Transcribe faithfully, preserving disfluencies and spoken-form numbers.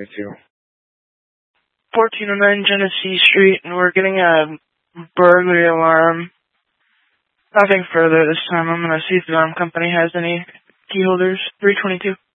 twenty-two. fourteen oh nine Genesee Street, and we're getting a burglary alarm. Nothing further this time. I'm going to see if the alarm company has any key holders. three twenty-two.